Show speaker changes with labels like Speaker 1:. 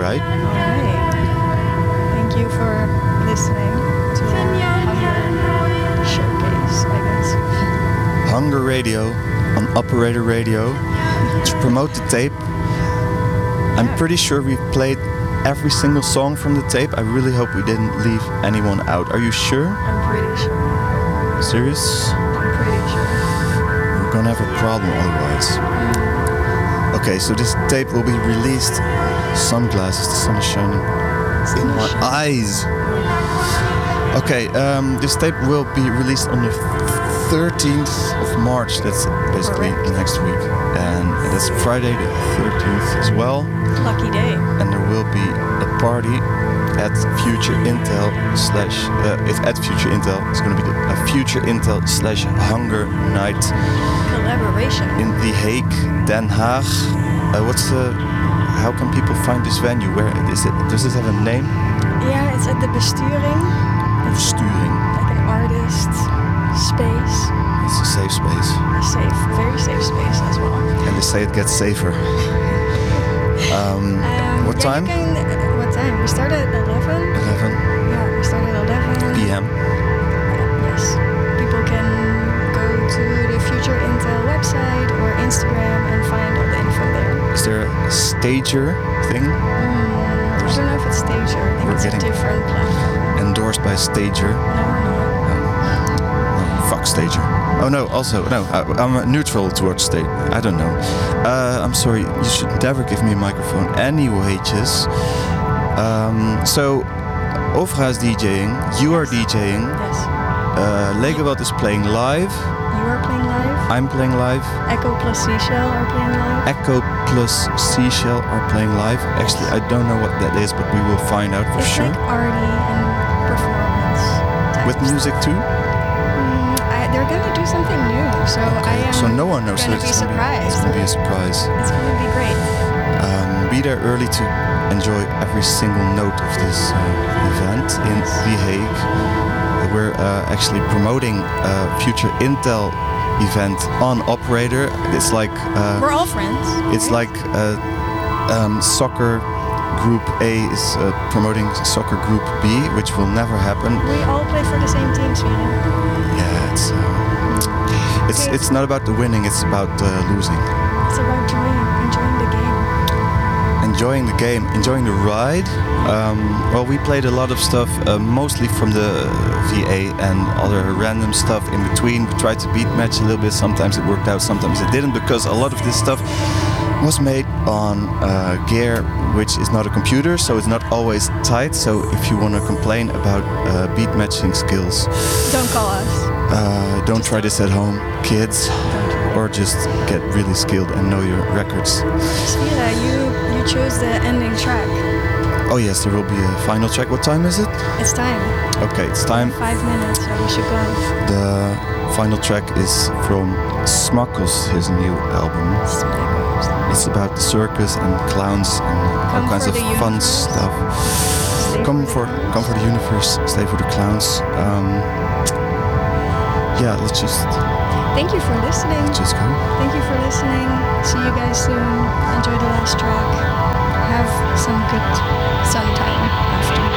Speaker 1: right?
Speaker 2: All right. Thank you for listening to Hunger Showcase, I guess.
Speaker 1: Hunger Radio on Operator Radio to promote the tape. I'm pretty sure we've played every single song from the tape. I really hope we didn't leave anyone out. Are you sure?
Speaker 2: I'm pretty sure.
Speaker 1: Serious?
Speaker 2: I'm pretty sure.
Speaker 1: We're gonna have a problem otherwise. Okay, so this tape will be released. Sunglasses, the sun is shining in my eyes. Okay, this tape will be released on the 13th of March. That's basically next week. And that's Friday the 13th as well.
Speaker 2: Lucky day.
Speaker 1: And there will be a party at Future Intel at Future Intel. It's going to be a Future Intel / Hunger Night
Speaker 2: collaboration
Speaker 1: in The Hague, Den Haag. How can people find this venue? Where is it? Does it have a name?
Speaker 2: Yeah, it's at the Besturing.
Speaker 1: Besturing.
Speaker 2: Like an artist space.
Speaker 1: It's a safe space.
Speaker 2: Very safe space as well.
Speaker 1: And they say it gets safer. What time?
Speaker 2: What time? We start at 11.
Speaker 1: 11.
Speaker 2: Yeah, we start at 11
Speaker 1: p.m.
Speaker 2: Yes. People can go to the Future Intel website or Instagram and find all the info there.
Speaker 1: Is there a Stager thing?
Speaker 2: I don't know if it's Stager. I think it's a different platform.
Speaker 1: Endorsed by Stager.
Speaker 2: No, we're not.
Speaker 1: Fuck Stager. Oh no, I'm neutral towards Stager. I don't know. I'm sorry, you should never give me a microphone. Anyways, so Ofra is DJing, you are DJing.
Speaker 2: Yes.
Speaker 1: Legowelt is playing live.
Speaker 2: You are playing live.
Speaker 1: I'm playing live.
Speaker 2: Echo plus Seashell are playing live.
Speaker 1: Echo plus Seashell are playing live. Actually, I don't know what that is, but we will find out for sure.
Speaker 2: It's like arty and performance type
Speaker 1: with music
Speaker 2: stuff.
Speaker 1: too?
Speaker 2: They're gonna do something new, so
Speaker 1: okay.
Speaker 2: I am.
Speaker 1: So no one knows.
Speaker 2: Gonna be surprised.
Speaker 1: It's gonna be a surprise.
Speaker 2: It's gonna be great.
Speaker 1: Be there early to enjoy every single note of this event in The Hague. We're actually promoting a Future Intel event on Operator. It's like
Speaker 2: we're all friends.
Speaker 1: It's like soccer group A is promoting soccer group B, which will never happen.
Speaker 2: We all play for the same team, Sweden.
Speaker 1: Yeah, it's not about the winning. It's about losing.
Speaker 2: It's about enjoying the game.
Speaker 1: Enjoying the game, enjoying the ride. Well, we played a lot of stuff, mostly from the VA and other random stuff in between. We tried to beat match a little bit. Sometimes it worked out, sometimes it didn't, because a lot of this stuff was made on gear which is not a computer, so it's not always tight. So if you want to complain about beat matching skills,
Speaker 2: don't call us.
Speaker 1: Don't try this at home, kids. Or just get really skilled and know your records.
Speaker 2: Svira, you chose the ending track.
Speaker 1: Oh yes, there will be a final track. What time is it?
Speaker 2: It's time.
Speaker 1: Okay, it's time.
Speaker 2: 5 minutes, so we should go.
Speaker 1: The final track is from Smuckles, his new album. It's about the circus and clowns and all kinds of fun stuff. Come for the universe, stay for the clowns. Yeah, let's just...
Speaker 2: Thank you for listening.
Speaker 1: Just go.
Speaker 2: Thank you for listening. See you guys soon. Enjoy the last track. Have some good sun time after.